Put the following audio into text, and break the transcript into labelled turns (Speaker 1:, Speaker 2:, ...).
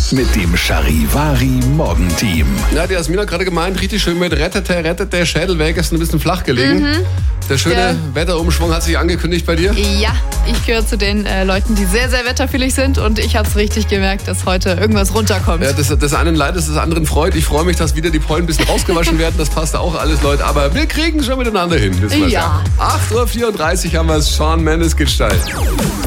Speaker 1: mit dem Charivari Morgenteam.
Speaker 2: Ja, die Jasmin hat gerade gemeint, richtig schön mit rettete, Schädel weg, ist ein bisschen flach gelegen. Der schöne Wetterumschwung hat sich angekündigt bei dir?
Speaker 3: Ja, ich gehöre zu den Leuten, die sehr, sehr wetterfühlig sind und ich habe es richtig gemerkt, dass heute irgendwas runterkommt.
Speaker 2: Ja, das einen leid, das anderen freut. Ich freue mich, dass wieder die Pollen ein bisschen rausgewaschen werden. Das passt auch alles, Leute. Aber wir kriegen schon miteinander hin.
Speaker 3: Ja.
Speaker 2: 8:34 Uhr haben wir es. Shawn Mendes geht steil.